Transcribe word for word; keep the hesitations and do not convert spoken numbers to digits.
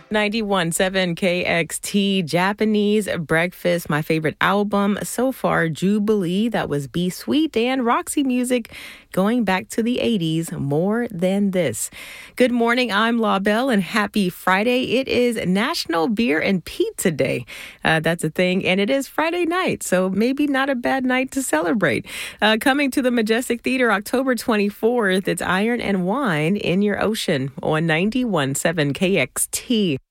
ninety-one point seven K X T, Japanese Breakfast, my favorite album so far, Jubilee. That was Be Sweet and Roxy Music going back to the eighties, More Than This. Good morning, I'm La Belle, and happy Friday. It is National Beer and Pizza Day. Uh, that's a thing, and it is Friday night, so maybe not a bad night to celebrate. Uh, coming to the Majestic Theater October twenty-fourth, it's Iron and Wine in Your Ocean on ninety-one point seven K X T.